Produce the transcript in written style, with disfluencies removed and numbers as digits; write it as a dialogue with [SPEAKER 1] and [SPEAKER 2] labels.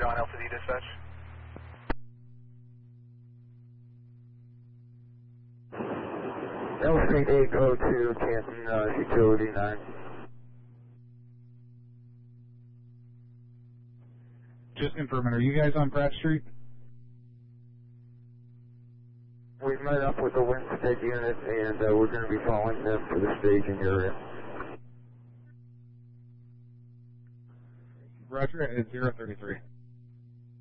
[SPEAKER 1] on Alpha D dispatch.
[SPEAKER 2] Street 802, Canton, Utility 9.
[SPEAKER 3] Just confirming, are you guys on Pratt Street?
[SPEAKER 2] We've met up with the Winstead unit, and we're going to be following them to the staging area.
[SPEAKER 3] Roger, it's 033.